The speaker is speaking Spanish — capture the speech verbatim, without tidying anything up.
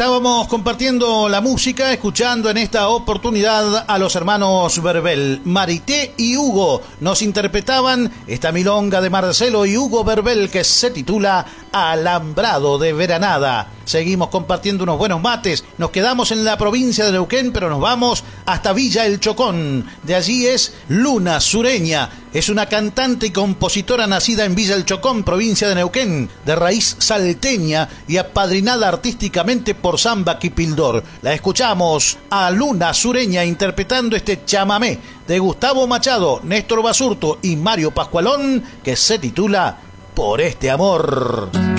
estábamos compartiendo la música, escuchando en esta oportunidad a los hermanos Verbel. Marité y Hugo nos interpretaban esta milonga de Marcelo y Hugo Verbel que se titula Alambrado de Veranada. Seguimos compartiendo unos buenos mates. Nos quedamos en la provincia de Neuquén, pero nos vamos hasta Villa El Chocón. De allí es Luna Sureña. Es una cantante y compositora nacida en Villa El Chocón, provincia de Neuquén, de raíz salteña y apadrinada artísticamente por Samba Kipildor. La escuchamos a Luna Sureña interpretando este chamamé de Gustavo Machado, Néstor Basurto y Mario Pascualón, que se titula Por este amor.